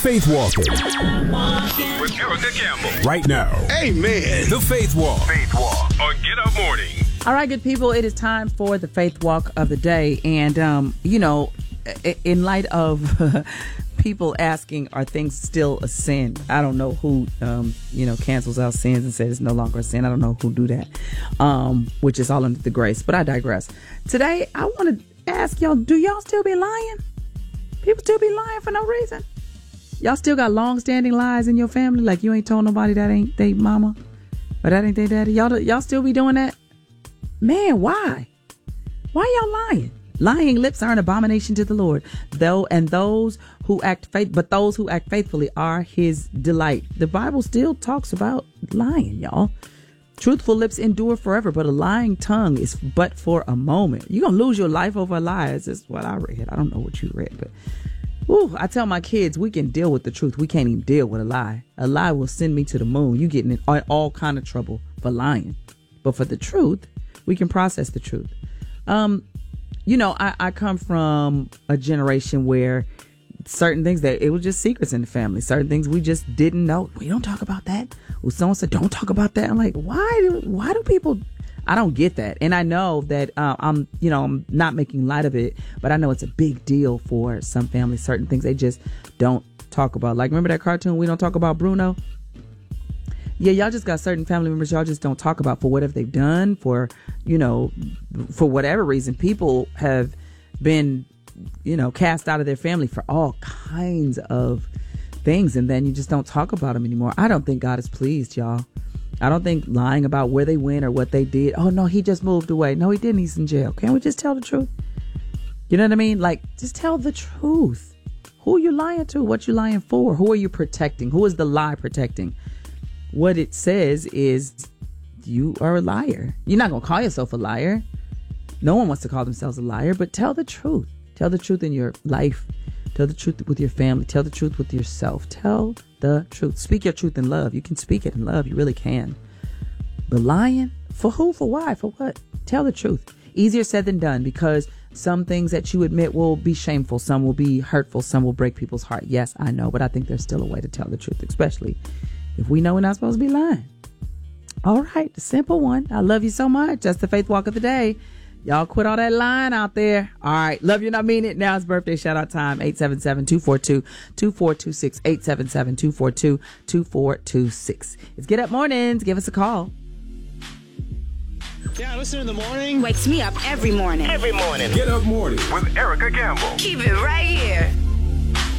Faith Walking. With Erica Campbell. Right now. Amen. The Faith Walk. Faith Walk on Get Up Morning. All right, good people, it is time for the Faith Walk of the day. And, in light of people asking, are things still a sin? I don't know who, cancels out sins and says it's no longer a sin. I don't know who do that, which is all under the grace. But I digress. Today, I want to ask y'all, do y'all still be lying? People still be lying for no reason? Y'all still got long-standing lies in your family? Like you ain't told nobody that ain't they mama or that ain't they daddy? Y'all still be doing that? Man, why? Why y'all lying? Lying lips are an abomination to the Lord, those who act faithfully are his delight. The Bible still talks about lying, y'all. Truthful lips endure forever, but a lying tongue is but for a moment. You're going to lose your life over a lie. This is what I read. I don't know what you read, but I tell my kids, we can deal with the truth. We can't even deal with a lie. A lie will send me to the moon. You getting in all kind of trouble for lying. But for the truth, we can process the truth. I come from a generation where certain things that it was just secrets in the family. Certain things we just didn't know. We don't talk about that. Well, someone said, don't talk about that. I'm like, why do people? I don't get that. And I know that I'm not making light of it, but I know it's a big deal for some families. Certain things they just don't talk about. Like, remember that cartoon, We Don't Talk About Bruno? Yeah, y'all just got certain family members y'all just don't talk about for whatever they've done, for whatever reason. People have been, cast out of their family for all kinds of things, and then you just don't talk about them anymore. I don't think God is pleased, y'all. I don't think lying about where they went or what they did. Oh, no, he just moved away. No, he didn't. He's in jail. Can't we just tell the truth? You know what I mean? Like, just tell the truth. Who are you lying to? What you lying for? Who are you protecting? Who is the lie protecting? What it says is you are a liar. You're not going to call yourself a liar. No one wants to call themselves a liar, but tell the truth. Tell the truth in your life. Tell the truth with your family. Tell the truth with yourself. Tell the truth. Speak your truth in love. You can speak it in love. You really can. But lying? For who? For why? For what? Tell the truth. Easier said than done, because some things that you admit will be shameful. Some will be hurtful. Some will break people's heart. Yes, I know, but I think there's still a way to tell the truth, especially if we know we're not supposed to be lying. All right, the simple one. I love you so much. That's the Faith Walk of the day. Y'all quit all that lying out there. All right, love you and I mean it. Now it's birthday shout-out time. 877-242-2426. 877-242-2426. It's Get Up Mornings. Give us a call. Yeah, listen in the morning. Wakes me up every morning. Every morning. Get Up Morning. With Erica Campbell. Keep it right here.